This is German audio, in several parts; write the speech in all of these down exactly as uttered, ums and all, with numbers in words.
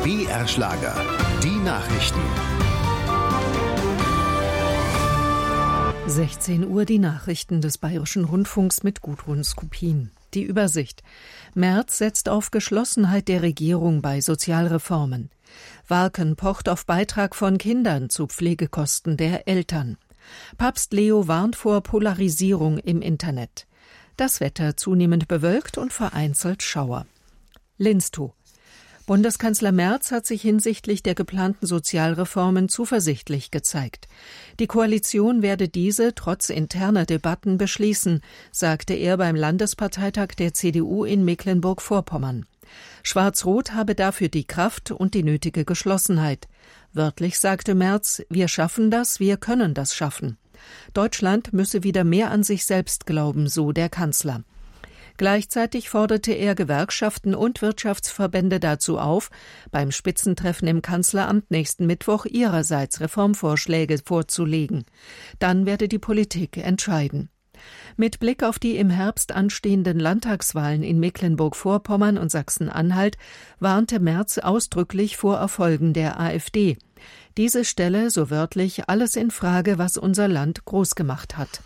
B R-Schlager, die Nachrichten. sechzehn Uhr die Nachrichten des Bayerischen Rundfunks mit Gudrun Skupin. Die Übersicht. Merz setzt auf Geschlossenheit der Regierung bei Sozialreformen. Warken pocht auf Beitrag von Kindern zu Pflegekosten der Eltern. Papst Leo warnt vor Polarisierung im Internet. Das Wetter zunehmend bewölkt und vereinzelt Schauer. Linstow. Bundeskanzler Merz hat sich hinsichtlich der geplanten Sozialreformen zuversichtlich gezeigt. Die Koalition werde diese trotz interner Debatten beschließen, sagte er beim Landesparteitag der C D U in Mecklenburg-Vorpommern. Schwarz-Rot habe dafür die Kraft und die nötige Geschlossenheit. Wörtlich sagte Merz: Wir schaffen das, wir können das schaffen. Deutschland müsse wieder mehr an sich selbst glauben, so der Kanzler. Gleichzeitig forderte er Gewerkschaften und Wirtschaftsverbände dazu auf, beim Spitzentreffen im Kanzleramt nächsten Mittwoch ihrerseits Reformvorschläge vorzulegen. Dann werde die Politik entscheiden. Mit Blick auf die im Herbst anstehenden Landtagswahlen in Mecklenburg-Vorpommern und Sachsen-Anhalt warnte Merz ausdrücklich vor Erfolgen der AfD. Diese stelle, so wörtlich, alles in Frage, was unser Land groß gemacht hat.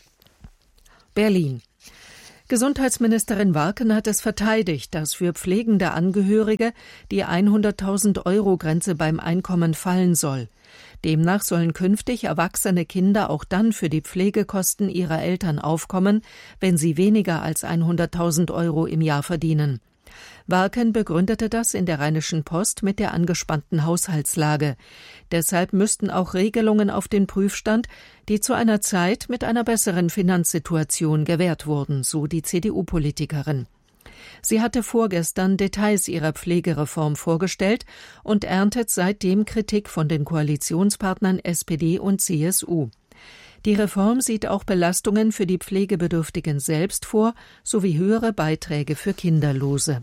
Berlin. Gesundheitsministerin Warken hat es verteidigt, dass für pflegende Angehörige die hunderttausend Euro Grenze beim Einkommen fallen soll. Demnach sollen künftig erwachsene Kinder auch dann für die Pflegekosten ihrer Eltern aufkommen, wenn sie weniger als hunderttausend Euro im Jahr verdienen. Warken begründete das in der Rheinischen Post mit der angespannten Haushaltslage. Deshalb müssten auch Regelungen auf den Prüfstand, die zu einer Zeit mit einer besseren Finanzsituation gewährt wurden, so die C D U-Politikerin. Sie hatte vorgestern Details ihrer Pflegereform vorgestellt und erntet seitdem Kritik von den Koalitionspartnern S P D und C S U. Die Reform sieht auch Belastungen für die Pflegebedürftigen selbst vor, sowie höhere Beiträge für Kinderlose.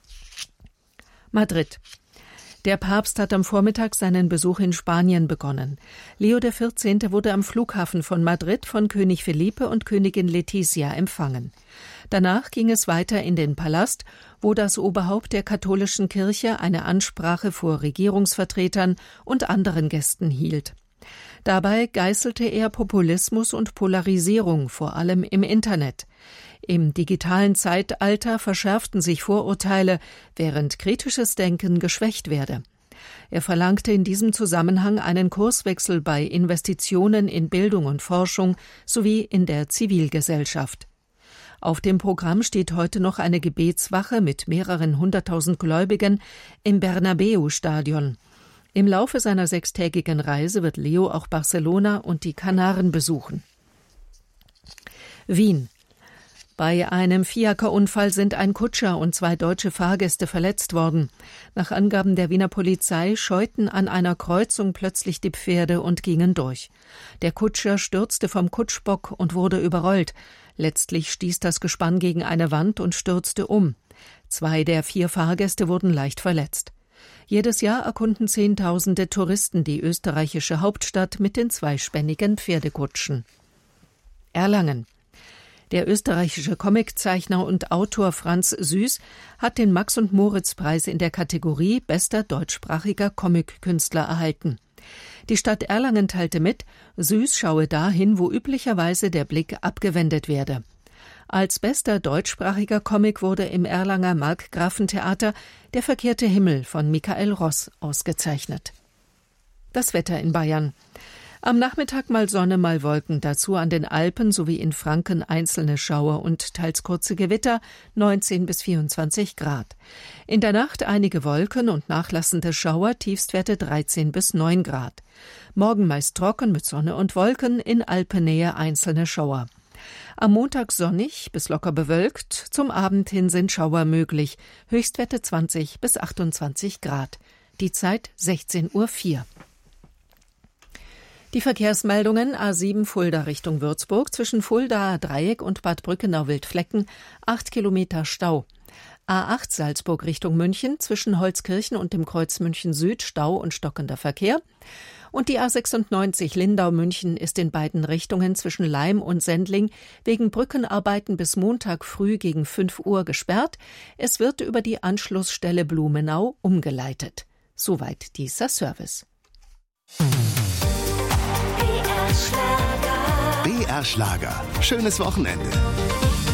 Madrid. Der Papst hat am Vormittag seinen Besuch in Spanien begonnen. Leo der Vierzehnte wurde am Flughafen von Madrid von König Felipe und Königin Letizia empfangen. Danach ging es weiter in den Palast, wo das Oberhaupt der katholischen Kirche eine Ansprache vor Regierungsvertretern und anderen Gästen hielt. Dabei geißelte er Populismus und Polarisierung, vor allem im Internet. Im digitalen Zeitalter verschärften sich Vorurteile, während kritisches Denken geschwächt werde. Er verlangte in diesem Zusammenhang einen Kurswechsel bei Investitionen in Bildung und Forschung sowie in der Zivilgesellschaft. Auf dem Programm steht heute noch eine Gebetswache mit mehreren hunderttausend Gläubigen im Bernabeu-Stadion. Im Laufe seiner sechstägigen Reise wird Leo auch Barcelona und die Kanaren besuchen. Wien. Bei einem Fiaker-Unfall sind ein Kutscher und zwei deutsche Fahrgäste verletzt worden. Nach Angaben der Wiener Polizei scheuten an einer Kreuzung plötzlich die Pferde und gingen durch. Der Kutscher stürzte vom Kutschbock und wurde überrollt. Letztlich stieß das Gespann gegen eine Wand und stürzte um. Zwei der vier Fahrgäste wurden leicht verletzt. Jedes Jahr erkunden Zehntausende Touristen die österreichische Hauptstadt mit den zweispännigen Pferdekutschen. Erlangen. Der österreichische Comiczeichner und Autor Franz Süß hat den Max-und-Moritz-Preis in der Kategorie Bester deutschsprachiger Comic-Künstler erhalten. Die Stadt Erlangen teilte mit, Süß schaue dahin, wo üblicherweise der Blick abgewendet werde. Als bester deutschsprachiger Comic wurde im Erlanger Markgrafentheater Der verkehrte Himmel von Michael Ross ausgezeichnet. Das Wetter in Bayern. Am Nachmittag mal Sonne, mal Wolken, dazu an den Alpen sowie in Franken einzelne Schauer und teils kurze Gewitter, neunzehn bis vierundzwanzig Grad. In der Nacht einige Wolken und nachlassende Schauer, Tiefstwerte dreizehn bis neun Grad. Morgen meist trocken mit Sonne und Wolken, in Alpennähe einzelne Schauer. Am Montag sonnig bis locker bewölkt, zum Abend hin sind Schauer möglich, Höchstwerte zwanzig bis achtundzwanzig Grad. Die Zeit sechzehn Uhr vier. Die Verkehrsmeldungen: A sieben Fulda Richtung Würzburg, zwischen Fuldaer Dreieck und Bad Brückenau-Wildflecken, acht Kilometer Stau. A acht Salzburg Richtung München, zwischen Holzkirchen und dem Kreuz München Süd Stau und stockender Verkehr. Und die A sechsundneunzig Lindau-München ist in beiden Richtungen zwischen Laim und Sendling wegen Brückenarbeiten bis Montag früh gegen fünf Uhr gesperrt. Es wird über die Anschlussstelle Blumenau umgeleitet. Soweit dieser Service. B R Schlager. Schönes Wochenende.